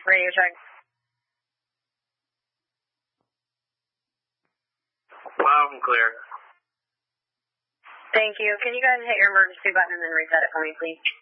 Radio check. Loud and clear. Thank you. Can you go ahead and hit your emergency button and then reset it for me, please?